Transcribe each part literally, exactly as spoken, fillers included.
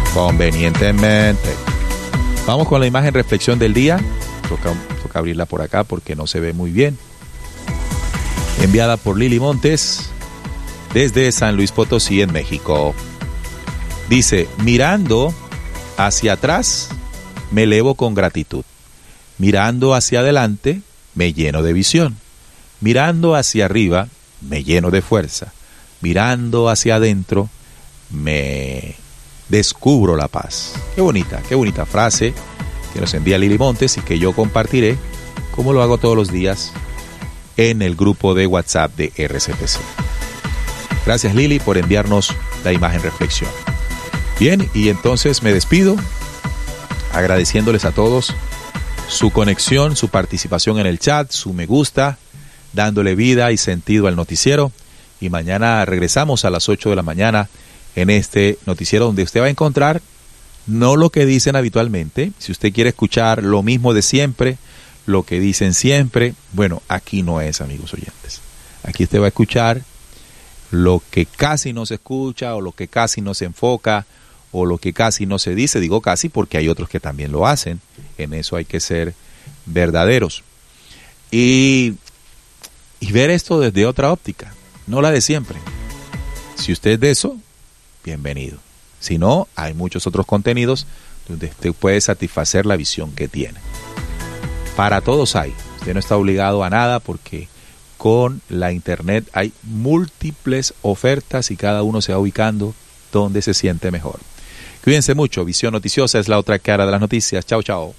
Convenientemente. Vamos con la imagen reflexión del día. Toca, toca abrirla por acá porque no se ve muy bien. Enviada por Lili Montes desde San Luis Potosí, en México. Dice: mirando hacia atrás, me elevo con gratitud. Mirando hacia adelante, me lleno de visión. Mirando hacia arriba, me lleno de fuerza. Mirando hacia adentro, me descubro la paz. Qué bonita, qué bonita frase que nos envía Lili Montes y que yo compartiré, como lo hago todos los días, en el grupo de WhatsApp de R C P C. Gracias, Lili, por enviarnos la imagen reflexión. Bien, y entonces me despido agradeciéndoles a todos su conexión, su participación en el chat, su me gusta, dándole vida y sentido al noticiero. Y mañana regresamos a las ocho de la mañana en este noticiero, donde usted va a encontrar no lo que dicen habitualmente. Si usted quiere escuchar lo mismo de siempre, lo que dicen siempre, bueno, aquí no es, amigos oyentes. Aquí usted va a escuchar lo que casi no se escucha, o lo que casi no se enfoca, o lo que casi no se dice. Digo casi porque hay otros que también lo hacen. En eso hay que ser verdaderos. Y, y ver esto desde otra óptica, no la de siempre. Si usted es de eso, bienvenido. Si no, hay muchos otros contenidos donde usted puede satisfacer la visión que tiene. Para todos hay. Usted no está obligado a nada, porque con la internet hay múltiples ofertas y cada uno se va ubicando donde se siente mejor. Cuídense mucho. Visión Noticiosa es la otra cara de las noticias. Chao, chao.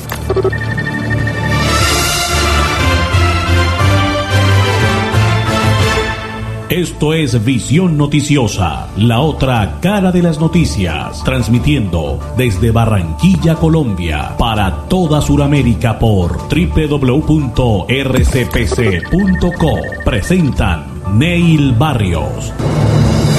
Esto es Visión Noticiosa, la otra cara de las noticias, transmitiendo desde Barranquilla, Colombia, para toda Sudamérica por doble u doble u doble u punto r c p c punto co. Presentan Neil Barrios.